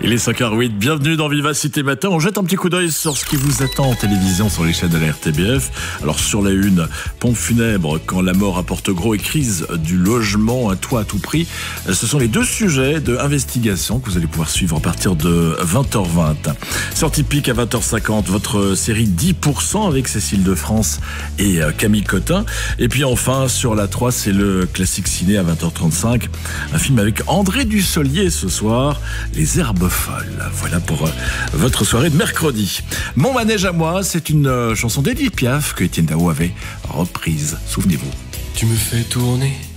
Il est 5h08, bienvenue dans Vivacité Matin. On jette un petit coup d'œil sur ce qui vous attend en télévision sur les chaînes de la RTBF. Alors sur la une, pompe funèbre quand la mort apporte gros et crise du logement, un toit à tout prix. Ce sont les deux sujets de investigation que vous allez pouvoir suivre à partir de 20h20. Sortie pique à 20h50, votre série 10% avec Cécile de France et Camille Cotin. Et puis enfin, sur la 3, c'est le classique ciné à 20h35. Un film avec André Dussolier ce soir, Les Herbes Folles. Voilà pour votre soirée de mercredi. Mon manège à moi, c'est une chanson d'Edith Piaf que Etienne Daho avait reprise. Souvenez-vous. Tu me fais tourner